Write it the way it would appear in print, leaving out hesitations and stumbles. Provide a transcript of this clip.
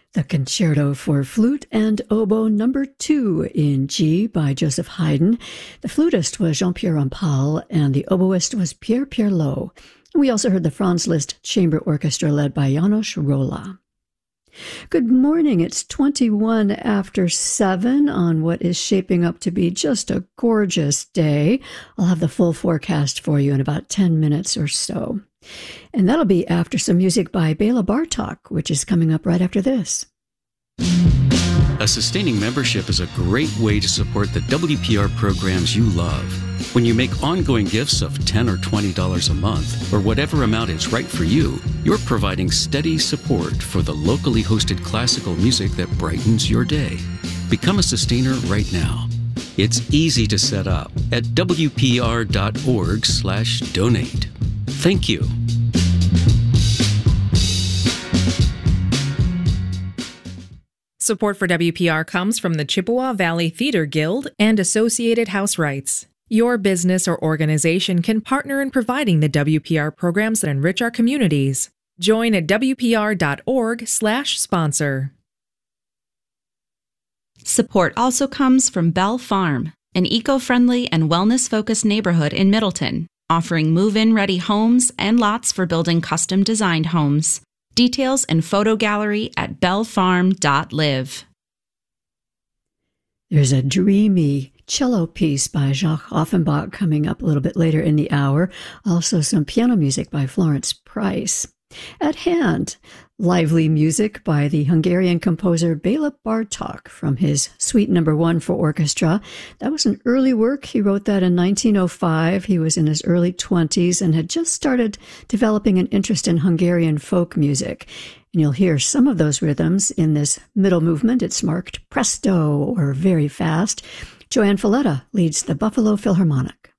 The Concerto for Flute and Oboe Number 2 in G by Joseph Haydn. The flutist was Jean-Pierre Rampal, and the oboist was Pierre Pierlot. We also heard the Franz Liszt Chamber Orchestra led by János Róla. Good morning. It's 21 after 7 on what is shaping up to be just a gorgeous day. I'll have the full forecast for you in about 10 minutes or so. And that'll be after some music by Béla Bartók, which is coming up right after this. A sustaining membership is a great way to support the WPR programs you love. When you make ongoing gifts of $10 or $20 a month, or whatever amount is right for you, you're providing steady support for the locally hosted classical music that brightens your day. Become a sustainer right now. It's easy to set up at wpr.org/donate. Thank you. Support for WPR comes from the Chippewa Valley Theater Guild and Associated House Rights. Your business or organization can partner in providing the WPR programs that enrich our communities. Join at wpr.org/sponsor. Support also comes from Bell Farm, an eco-friendly and wellness-focused neighborhood in Middleton, offering move-in ready homes and lots for building custom-designed homes. Details and photo gallery at bellfarm.live. There's a dreamy cello piece by Jacques Offenbach coming up a little bit later in the hour. Also some piano music by Florence Price. At hand, lively music by the Hungarian composer Béla Bartók from his Suite No. 1 for orchestra. That was an early work. He wrote that in 1905. He was in his early 20s and had just started developing an interest in Hungarian folk music. And you'll hear some of those rhythms in this middle movement. It's marked presto or very fast. Joanne Falletta leads the Buffalo Philharmonic.